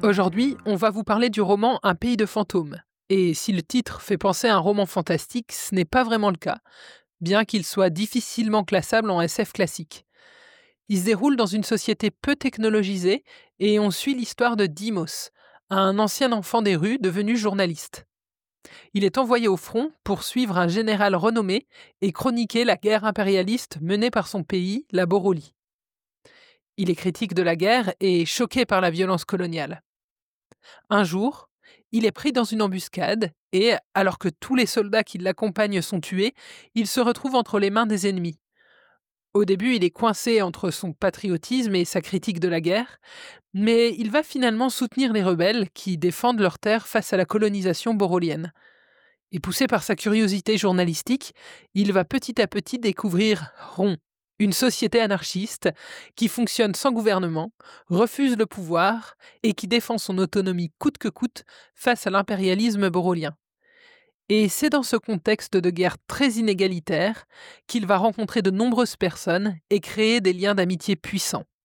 Aujourd'hui, on va vous parler du roman Un pays de fantômes. Et si le titre fait penser à un roman fantastique, ce n'est pas vraiment le cas, bien qu'il soit difficilement classable en SF classique. Il se déroule dans une société peu technologisée et on suit l'histoire de Dimos, un ancien enfant des rues devenu journaliste. Il est envoyé au front pour suivre un général renommé et chroniquer la guerre impérialiste menée par son pays, la Borolie. Il est critique de la guerre et choqué par la violence coloniale. Un jour, il est pris dans une embuscade et, alors que tous les soldats qui l'accompagnent sont tués, il se retrouve entre les mains des ennemis. Au début, il est coincé entre son patriotisme et sa critique de la guerre, mais il va finalement soutenir les rebelles qui défendent leurs terres face à la colonisation borolienne. Et poussé par sa curiosité journalistique, il va petit à petit découvrir Ron, une société anarchiste qui fonctionne sans gouvernement, refuse le pouvoir et qui défend son autonomie coûte que coûte face à l'impérialisme borolien. Et c'est dans ce contexte de guerre très inégalitaire qu'il va rencontrer de nombreuses personnes et créer des liens d'amitié puissants.